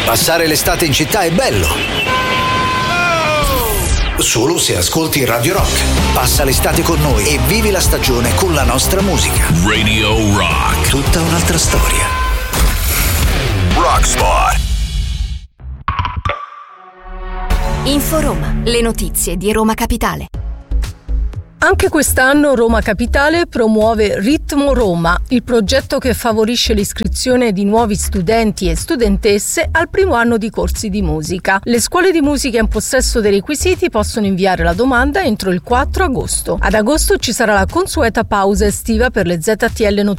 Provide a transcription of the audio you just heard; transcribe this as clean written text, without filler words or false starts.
Passare l'estate in città è bello. Solo se ascolti Radio Rock. Passa l'estate con noi e vivi la stagione con la nostra musica. Radio Rock. Tutta un'altra storia. Rock Spot. Info Roma, le notizie di Roma Capitale. Anche quest'anno Roma Capitale promuove Ritmo Roma, il progetto che favorisce l'iscrizione di nuovi studenti e studentesse al primo anno di corsi di musica. Le scuole di musica in possesso dei requisiti possono inviare la domanda entro il 4 agosto. Ad agosto ci sarà la consueta pausa estiva per le ZTL